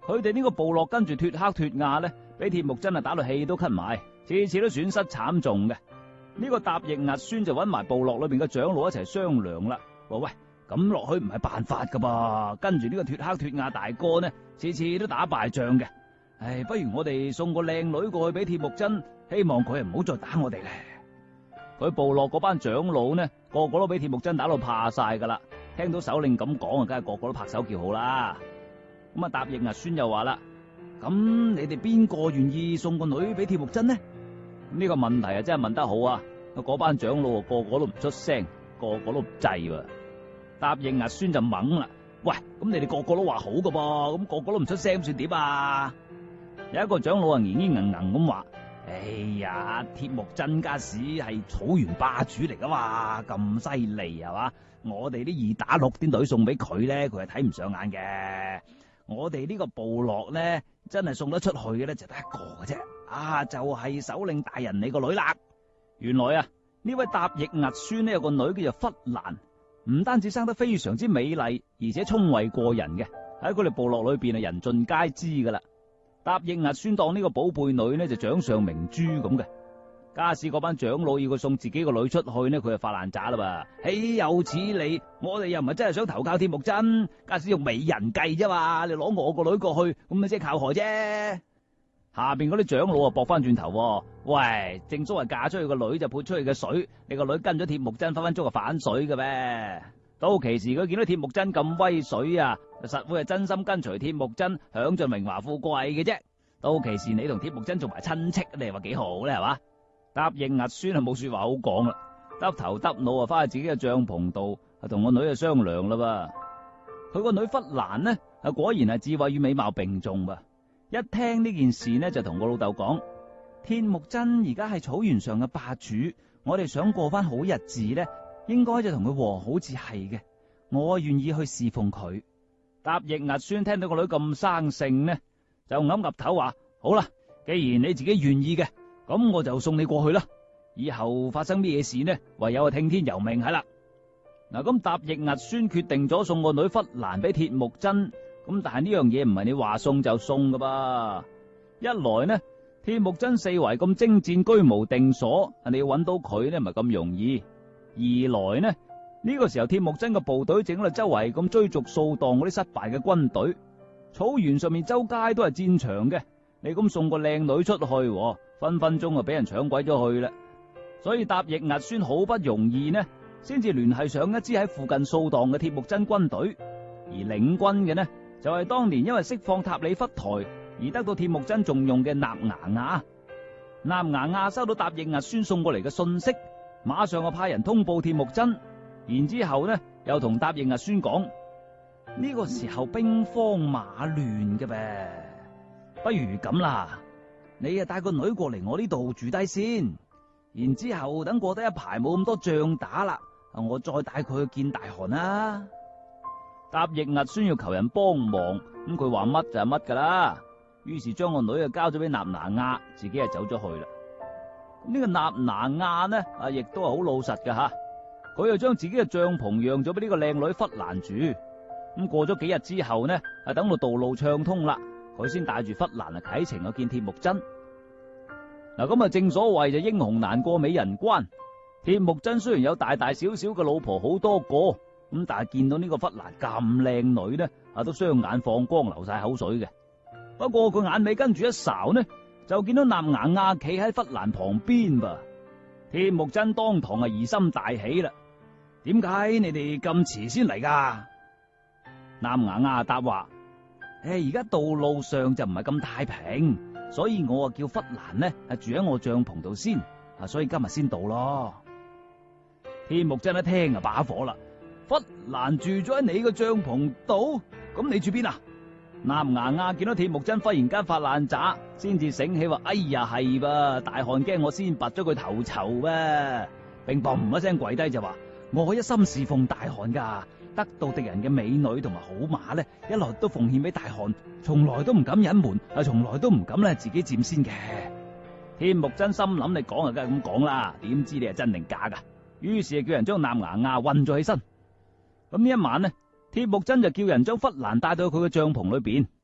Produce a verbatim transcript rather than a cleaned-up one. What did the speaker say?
佢哋呢個部落跟住脫黑脫亞呢，俾鐵木真啊打到氣都咳埋，次次都損失慘重嘅。呢個答應壓孫就揾埋部落裏邊嘅長老一齊商量啦，話喂，咁落去唔係辦法噶噃，跟住呢個脫黑脫亞大哥呢，次次都打敗仗嘅，唉，不如我哋送個靚女過去俾鐵木真，希望佢唔好再打我哋咧。佢部落嗰班長老呢，個個都俾鐵木真打到怕晒噶啦，聽到首領咁講啊，梗係個個都拍手叫好啦。咁啊，答應壓孫又話啦，咁你哋邊個願意送個女俾鐵木真呢？呢個問題啊，真係問得好啊！嗰班長老個個都唔出聲，個個都唔制喎。答應壓孫就懵啦，喂，咁你哋個個都話好噶噃，咁個個都唔出聲，算點啊？有一個長老啊，硬硬硬硬咁話，哎呀，鐵木真家史係草原霸主嚟噶嘛，咁犀利係嘛？我哋啲二打六啲女送俾佢咧，佢係睇唔上眼嘅。我哋呢個部落咧，真係送得出去嘅咧，就得一個嘅啫。啊，就係、是、首領大人你個女啦。原來啊，呢位答應壓孫呢有個女叫做忽蘭，唔單止生得非常之美麗，而且聰慧過人嘅，喺佢哋部落裏邊啊，人盡皆知噶啦。答應壓孫當呢個寶貝女呢，就掌上明珠咁嘅。假使嗰班長老要佢送自己個女出去呢，佢就發爛渣啦噃。豈有此理！我哋又唔係真係想投靠鐵木真，假使用美人計啫嘛。你攞我個女過去，咁咪即係靠害啫。下邊嗰啲長老啊，駁翻轉頭，喂，正所謂嫁出去個女就潑出去嘅水，你個女跟咗鐵木真分分鐘係反水嘅咩？到其時佢見到鐵木真咁威水啊，實會係真心跟隨鐵木真，享盡榮華富貴嘅啫。到其時你同鐵木真做埋親戚，你話幾好咧？係嘛？答應壓孫係冇說話好講啦，耷頭耷腦啊，翻去自己嘅帳篷度，同個女啊商量啦噃。佢個女忽蘭呢，啊果然係智慧與美貌並重噃。一聽呢件事呢，就同個老豆講：鐵木真而家係草原上嘅霸主，我哋想過翻好日子呢，應該就同佢和好至係嘅。我願意去侍奉佢。答應壓孫聽到個女咁生性呢，就揞岌頭話：好啦，既然你自己願意嘅，咁我就送你過去啦。以後發生咩事呢，唯有聽天由命係啦。嗱，咁答應壓孫決定咗送個女忽蘭俾鐵木真。咁但係呢樣嘢唔係你話送就送噶噃。一來呢，鐵木真四圍咁征戰，居無定所，你要揾到佢呢唔係咁容易。二來呢，呢個時候鐵木真嘅部隊正喺度周圍咁追逐掃蕩嗰啲失敗嘅軍隊，草原上面周街都係戰場嘅。你咁送個靚女出去，分分鐘啊俾人搶鬼咗去啦。所以答應壓孫好不容易呢，先至聯繫上一支喺附近掃蕩嘅鐵木真軍隊，而領軍嘅呢，就係當年因為釋放塔里忽台而得到鐵木真重用嘅納牙亞。納牙亞收到答應壓孫送過嚟嘅信息，馬上就派人通報鐵木真，然之後呢又同答應壓孫講：呢個時候兵荒馬亂嘅唄，不如咁啦，你啊帶個女過嚟我呢度住低先，然之後等過得一排冇咁多仗打啦，我再帶佢去見大汗啦。答應壓孫要求人幫忙，咁佢話乜就係乜噶啦。於是將個女啊交咗俾納拿亞，自己啊走咗去啦。咁呢個納拿亞呢啊，亦都係好老實噶吓，佢又將自己嘅帳篷讓咗俾呢個靚女忽蘭住。咁過咗幾日之後呢，啊等到道路暢通啦，佢先帶住忽蘭啊啟程去見鐵木真。嗱，咁啊正所謂就英雄難過美人關。鐵木真雖然有大大小小嘅老婆好多個，咁但係見到呢個忽蘭咁靚女呢，啊都雙眼放光，流晒口水嘅。不過佢眼尾跟住一睄呢，就見到納牙亞企喺忽蘭旁邊噃。鐵木真當堂啊疑心大起啦，點解你哋咁遲先嚟噶？納牙亞答話：誒，而家道路上就唔係咁太平，所以我啊叫忽蘭呢係住喺我帳篷度先，啊所以今日先到咯。鐵木真一聽啊把火啦，忽蘭住咗喺你個帳篷度，咁你住邊啊？納牙亞見到鐵木真忽然間發爛渣，先至醒起話：哎呀係噃，大汗驚我先拔咗佢頭籌啊！並嘣一聲跪低就話：我一心侍奉大汗噶，得到敵人嘅美女同埋好馬咧，一來都奉獻俾大汗，從來都唔敢隱瞞，啊從來都唔敢咧自己佔先嘅。鐵木真心諗你講啊，梗係咁講啦，點知你係真定假噶？於是叫人將納牙亞韞咗起身。咁呢一晚呢，鐵木真就叫人將忽蘭帶到佢嘅帳篷裏邊。